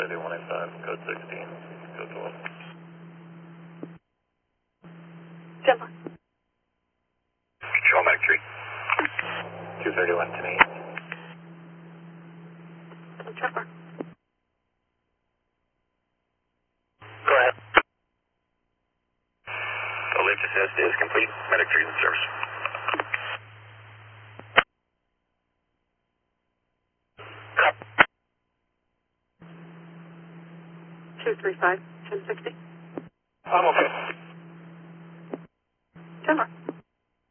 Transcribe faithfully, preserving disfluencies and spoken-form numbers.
thirty one eight five, code sixteen, code twelve. Jump on. Control Medic three. two thirty-one ten eight. Trevor. Go ahead. The lift assist is complete. Medic three is in service. two three five, ten sixty. I'm okay.